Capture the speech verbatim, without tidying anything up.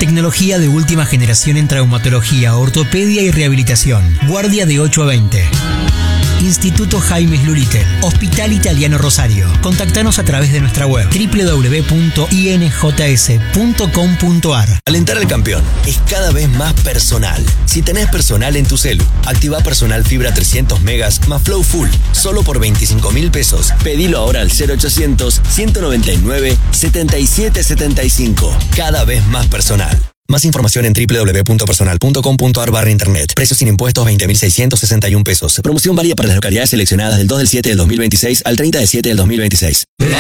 Tecnología de última generación en traumatología, ortopedia y rehabilitación. Guardia de ocho a veinte. Instituto Jaime Luritel. Hospital Italiano Rosario. Contactanos a través de nuestra web doble u doble u doble u punto i n j s punto com punto a r. Alentar al campeón es cada vez más personal. Si tenés personal en tu celu, activa personal fibra trescientos megas más Flow Full. Solo por veinticinco mil pesos. Pedilo ahora al cero ochocientos, ciento noventa y nueve, setenta y siete setenta y cinco. Cada vez más personal. Más información en doble u doble u doble u punto personal punto com punto a r barra internet. Precios sin impuestos veinte mil seiscientos sesenta y uno pesos. Promoción válida para las localidades seleccionadas del dos del siete del dos mil veintiséis al treinta del siete del dos mil veintiséis.